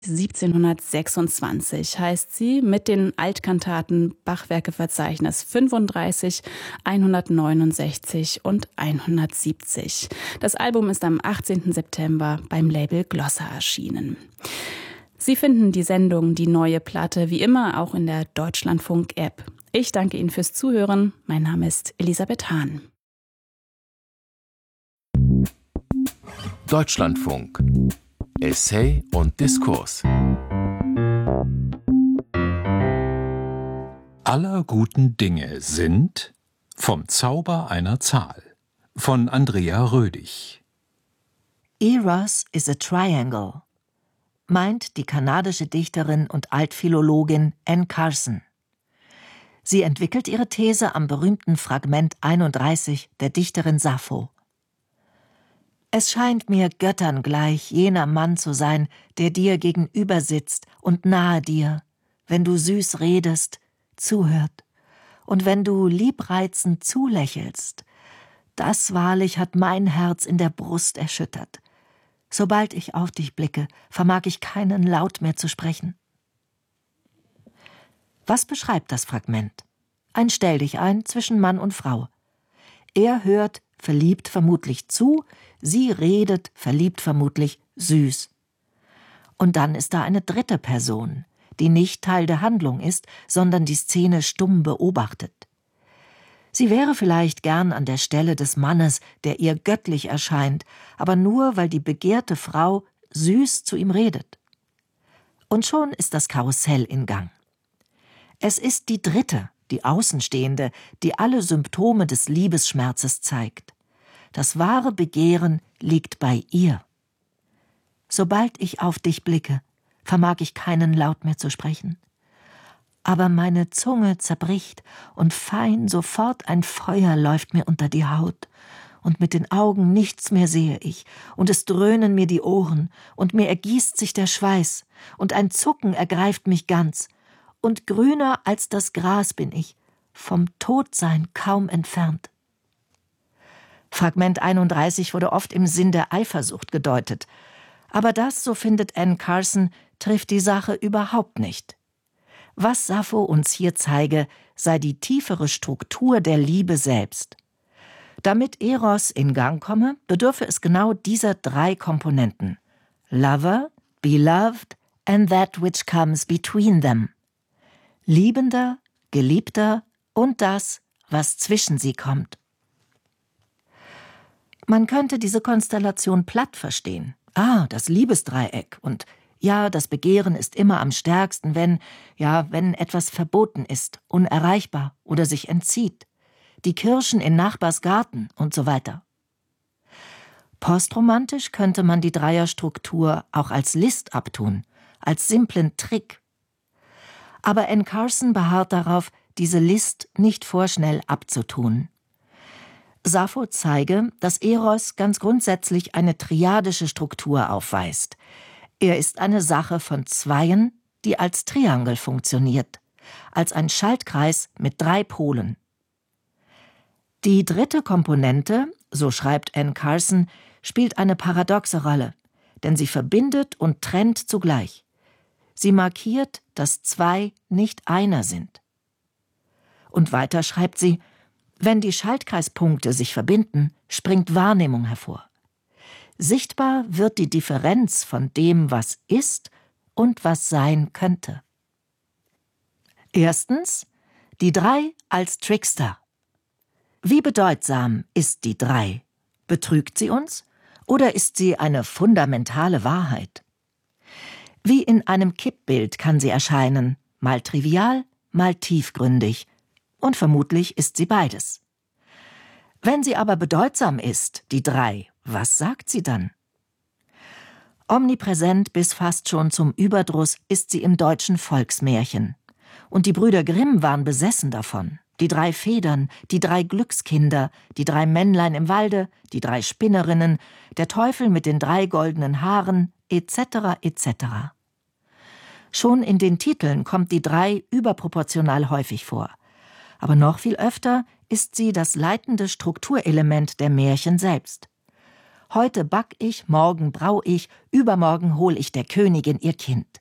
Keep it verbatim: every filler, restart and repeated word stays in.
siebzehnhundertsechsundzwanzig heißt sie mit den Altkantaten Bachwerkeverzeichnis fünfunddreißig, hundertneunundsechzig und hundertsiebzig. Das Album ist am achtzehnten September beim Label Glossa erschienen. Sie finden die Sendung Die neue Platte wie immer auch in der Deutschlandfunk-App. Ich danke Ihnen fürs Zuhören. Mein Name ist Elisabeth Hahn. Deutschlandfunk. Essay und Diskurs. Aller guten Dinge sind vom Zauber einer Zahl von Andrea Rödig. Eros is a triangle, meint die kanadische Dichterin und Altphilologin Anne Carson. Sie entwickelt ihre These am berühmten Fragment einunddreißig der Dichterin Sappho. Es scheint mir Göttern gleich jener Mann zu sein, der dir gegenüber sitzt und nahe dir, wenn du süß redest, zuhört, und wenn du liebreizend zulächelst. Das wahrlich hat mein Herz in der Brust erschüttert. Sobald ich auf dich blicke, vermag ich keinen Laut mehr zu sprechen. Was beschreibt das Fragment? Ein Stelldichein zwischen Mann und Frau. Er hört verliebt vermutlich zu, sie redet verliebt vermutlich süß. Und dann ist da eine dritte Person, die nicht Teil der Handlung ist, sondern die Szene stumm beobachtet. Sie wäre vielleicht gern an der Stelle des Mannes, der ihr göttlich erscheint, aber nur, weil die begehrte Frau süß zu ihm redet. Und schon ist das Karussell in Gang. Es ist die Dritte, die Außenstehende, die alle Symptome des Liebesschmerzes zeigt. Das wahre Begehren liegt bei ihr. Sobald ich auf dich blicke, vermag ich keinen Laut mehr zu sprechen. Aber meine Zunge zerbricht und fein sofort ein Feuer läuft mir unter die Haut. Und mit den Augen nichts mehr sehe ich, und es dröhnen mir die Ohren, und mir ergießt sich der Schweiß, und ein Zucken ergreift mich ganz, und grüner als das Gras bin ich, vom Todsein kaum entfernt. Fragment einunddreißig wurde oft im Sinn der Eifersucht gedeutet. Aber das, so findet Anne Carson, trifft die Sache überhaupt nicht. Was Sappho uns hier zeige, sei die tiefere Struktur der Liebe selbst. Damit Eros in Gang komme, bedürfe es genau dieser drei Komponenten: Lover, Beloved and that which comes between them. Liebender, Geliebter und das, was zwischen sie kommt. Man könnte diese Konstellation platt verstehen. Ah, das Liebesdreieck und ja, das Begehren ist immer am stärksten, wenn, ja, wenn etwas verboten ist, unerreichbar oder sich entzieht. Die Kirschen in Nachbars Garten und so weiter. Postromantisch könnte man die Dreierstruktur auch als List abtun, als simplen Trick. Aber Anne Carson beharrt darauf, diese List nicht vorschnell abzutun. Sappho zeige, dass Eros ganz grundsätzlich eine triadische Struktur aufweist. Er ist eine Sache von Zweien, die als Triangel funktioniert, als ein Schaltkreis mit drei Polen. Die dritte Komponente, so schreibt Anne Carson, spielt eine paradoxe Rolle, denn sie verbindet und trennt zugleich. Sie markiert, dass zwei nicht einer sind. Und weiter schreibt sie, wenn die Schaltkreispunkte sich verbinden, springt Wahrnehmung hervor. Sichtbar wird die Differenz von dem, was ist und was sein könnte. Erstens, die Drei als Trickster. Wie bedeutsam ist die Drei? Betrügt sie uns oder ist sie eine fundamentale Wahrheit? Wie in einem Kippbild kann sie erscheinen, mal trivial, mal tiefgründig, und vermutlich ist sie beides. Wenn sie aber bedeutsam ist, die Drei, was sagt sie dann? Omnipräsent bis fast schon zum Überdruss ist sie im deutschen Volksmärchen. Und die Brüder Grimm waren besessen davon. Die drei Federn, die drei Glückskinder, die drei Männlein im Walde, die drei Spinnerinnen, der Teufel mit den drei goldenen Haaren, et cetera et cetera. Schon in den Titeln kommt die Drei überproportional häufig vor. Aber noch viel öfter ist sie das leitende Strukturelement der Märchen selbst. Heute back ich, morgen brau ich, übermorgen hol ich der Königin ihr Kind.